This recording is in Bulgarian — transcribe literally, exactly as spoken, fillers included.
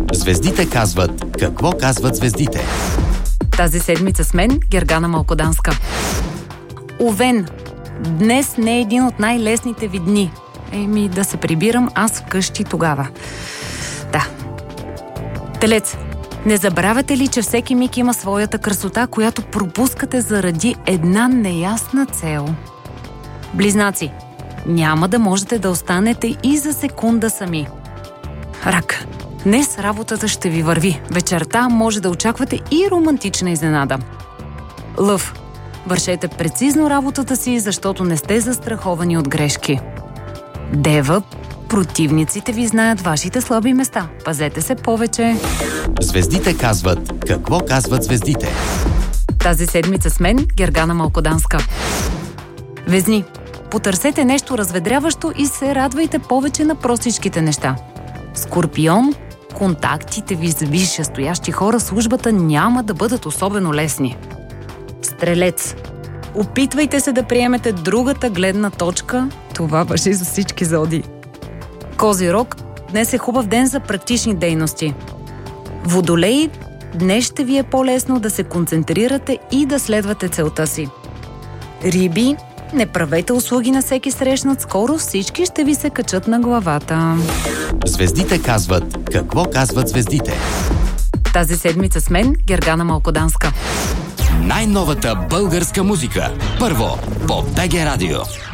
Звездите казват какво казват звездите. Тази седмица с мен Гергана Малкоданска. Овен, днес не е един от най-лесните ви дни. Еми, да се прибирам аз вкъщи тогава. Да. Телец, не забравяте ли, че всеки миг има своята красота, която пропускате заради една неясна цел? Близнаци, няма да можете да останете и за секунда сами. Рак, днес работата ще ви върви. Вечерта може да очаквате и романтична изненада. Лъв, вършете прецизно работата си, защото не сте застраховани от грешки. Дева, противниците ви знаят вашите слаби места. Пазете се повече. Звездите казват какво казват звездите. Тази седмица с мен Гергана Малкоданска. Везни, потърсете нещо разведряващо и се радвайте повече на простичките неща. Скорпион, контактите ви с висшестоящи хора в службата няма да бъдат особено лесни. Стрелец, опитвайте се да приемете другата гледна точка. Това важи за всички зодии. Козирог, днес е хубав ден за практични дейности. Водолей, днес ще ви е по-лесно да се концентрирате и да следвате целта си. Риби, не правете услуги на всеки срещнат, скоро всички ще ви се качат на главата. Звездите казват какво казват звездите. Тази седмица с мен Гергана Малкоданска. Най-новата българска музика. Първо по БГ Радио.